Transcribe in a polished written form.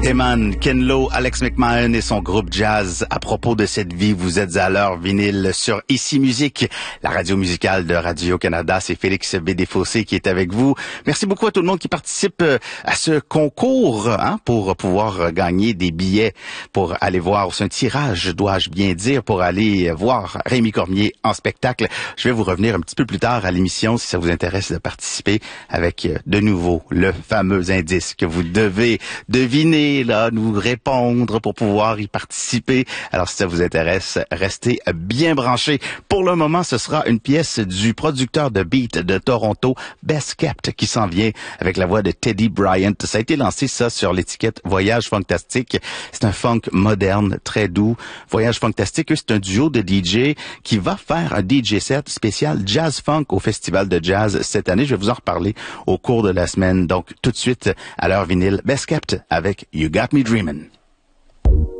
Eman, Ken Lo, Alex McMahon et son groupe jazz. À propos de cette vie, vous êtes à l'heure vinyle sur Ici Musique, la radio musicale de Radio-Canada. C'est Félix Bédéfossé qui est avec vous. Merci beaucoup à tout le monde qui participe à ce concours pour pouvoir gagner des billets pour aller voir. C'est un tirage, dois-je bien dire, pour aller voir Rémi Cormier en spectacle. Je vais vous revenir un petit peu plus tard à l'émission si ça vous intéresse de participer avec de nouveau le fameux indice que vous devez deviner, là, nous répondre pour pouvoir y participer. Alors, si ça vous intéresse, restez bien branchés. Pour le moment, ce sera une pièce du producteur de beat de Toronto, Best Kept, qui s'en vient avec la voix de Teddy Bryant. Ça a été lancé, ça, sur l'étiquette Voyage Funktastique. C'est un funk moderne, très doux. Voyage Funktastique, c'est un duo de DJ qui va faire un DJ set spécial Jazz Funk au Festival de Jazz cette année. Je vais vous en reparler au cours de la semaine. Donc, tout de suite, à l'heure vinyle, Best Kept avec You Got Me Dreamin'.